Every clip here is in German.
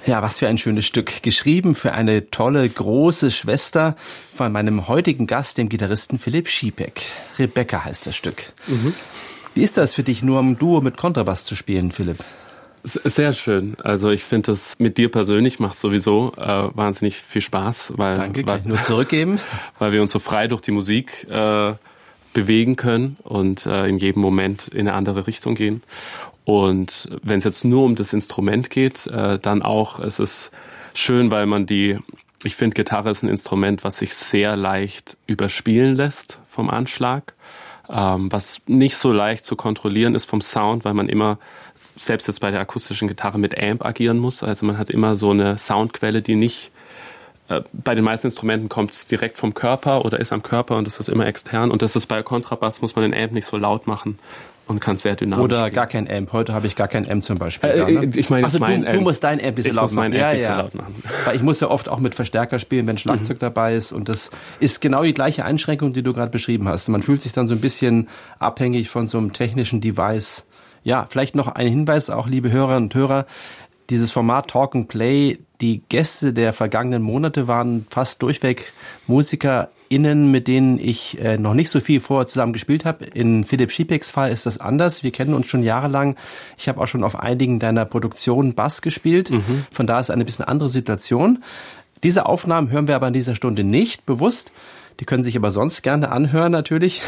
Ja, was für ein schönes Stück. Geschrieben für eine tolle, große Schwester von meinem heutigen Gast, dem Gitarristen Philipp Schiepeck. Rebecca heißt das Stück. Mhm. Wie ist das für dich, nur im Duo mit Kontrabass zu spielen, Philipp? Sehr schön. Also ich finde, das mit dir persönlich macht sowieso wahnsinnig viel Spaß. Danke, kann ich nur zurückgeben. Weil wir uns so frei durch die Musik bewegen können und in jedem Moment in eine andere Richtung gehen. Und wenn es jetzt nur um das Instrument geht, dann auch, es ist schön, weil ich finde, Gitarre ist ein Instrument, was sich sehr leicht überspielen lässt vom Anschlag, was nicht so leicht zu kontrollieren ist vom Sound, weil man immer, selbst jetzt bei der akustischen Gitarre, mit Amp agieren muss. Also man hat immer so eine Soundquelle, die nicht, bei den meisten Instrumenten kommt es direkt vom Körper oder ist am Körper und das ist immer extern. Und das ist bei Kontrabass, muss man den Amp nicht so laut machen. Und kann sehr dynamisch oder spielen. Gar kein Amp. Heute habe ich gar kein Amp zum Beispiel. Ich meine, also du musst dein Amp bisschen laut machen. So laut machen. Weil ich muss ja oft auch mit Verstärker spielen, wenn Schlagzeug dabei ist. Und das ist genau die gleiche Einschränkung, die du gerade beschrieben hast. Man fühlt sich dann so ein bisschen abhängig von so einem technischen Device. Ja, vielleicht noch ein Hinweis auch, liebe Hörerinnen und Hörer. Dieses Format Talk and Play, die Gäste der vergangenen Monate waren fast durchweg MusikerInnen, mit denen ich noch nicht so viel vorher zusammen gespielt habe. In Philipp Schiepecks Fall ist das anders. Wir kennen uns schon jahrelang. Ich habe auch schon auf einigen deiner Produktionen Bass gespielt. Von da ist eine bisschen andere Situation. Diese Aufnahmen hören wir aber in dieser Stunde nicht bewusst. Die können sich aber sonst gerne anhören natürlich.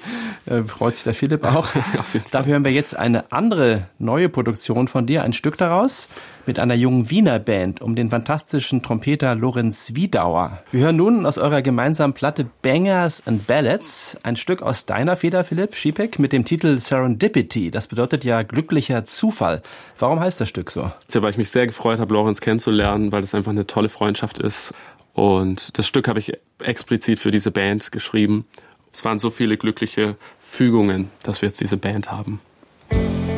Freut sich der Philipp auch. Dafür hören wir jetzt eine andere neue Produktion von dir, ein Stück daraus, mit einer jungen Wiener Band um den fantastischen Trompeter Lorenz Wiedauer. Wir hören nun aus eurer gemeinsamen Platte Bangers and Ballads ein Stück aus deiner Feder, Philipp Schiepeck, mit dem Titel Serendipity. Das bedeutet ja glücklicher Zufall. Warum heißt das Stück so? Ja, weil ich mich sehr gefreut habe, Lorenz kennenzulernen, weil das einfach eine tolle Freundschaft ist. Und das Stück habe ich explizit für diese Band geschrieben. Es waren so viele glückliche Fügungen, dass wir jetzt diese Band haben.